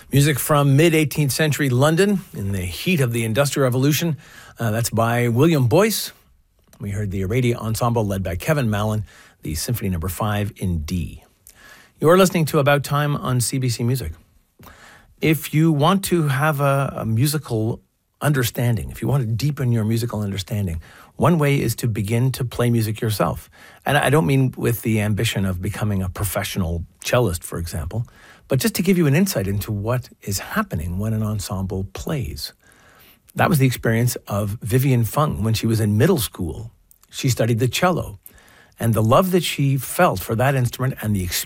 Music from mid-18th century London in the heat of the Industrial Revolution. That's by William Boyce. We heard the Aradia Ensemble led by Kevin Mallon, the Symphony No. 5 in D. You're listening to About Time on CBC Music. If you want to have a musical understanding, if you want to deepen your musical understanding, one way is to begin to play music yourself. And I don't mean with the ambition of becoming a professional cellist, for example, but just to give you an insight into what is happening when an ensemble plays. That was the experience of Vivian Fung when she was in middle school. She studied the cello, and the love that she felt for that instrument and the experience